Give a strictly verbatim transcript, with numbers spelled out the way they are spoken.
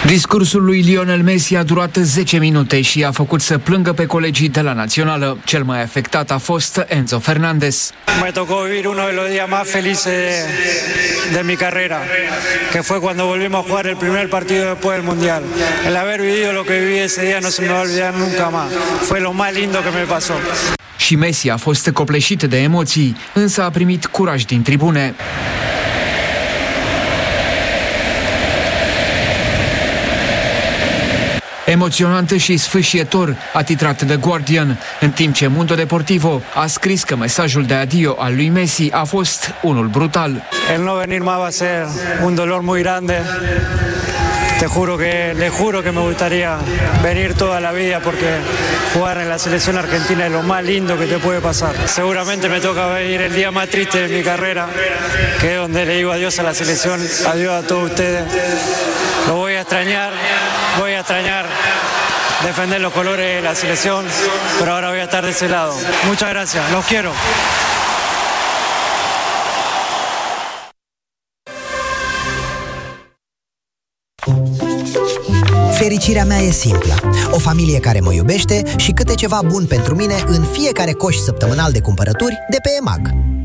Discursul lui Lionel Messi a durat zece minute și a făcut să plângă pe colegii de la Națională. Cel mai afectat a fost Enzo Fernandez. Me tocó vivir uno de los días más felices de, de mi carrera, que fue cuando volvimos a jugar el primer partido después del Mundial. El haber vivido lo que viví ese día no se me va a olvidar nunca más. Fue lo más lindo que me pasó. Și Messi a fost copleșit de emoții, însă a primit curaj din tribune. Emoționant și sfâșietor, a titrat The Guardian, în timp ce Mundo Deportivo a scris că mesajul de adio al lui Messi a fost unul brutal. El no venir más va a ser un dolor muy grande. Te juro que, le juro que me gustaría venir toda la vida porque jugar en la selección argentina es lo más lindo que te puede pasar. Seguramente me toca venir el día más triste de mi carrera, que es donde le digo adiós a la selección, adiós a todos ustedes. Lo voy a extrañar, voy a extrañar defender los colores de la selección, pero ahora voy a estar de ese lado. Muchas gracias, los quiero. Fericirea mea e simplă. O familie care mă iubește și câte ceva bun pentru mine în fiecare coș săptămânal de cumpărături de pe EMAG.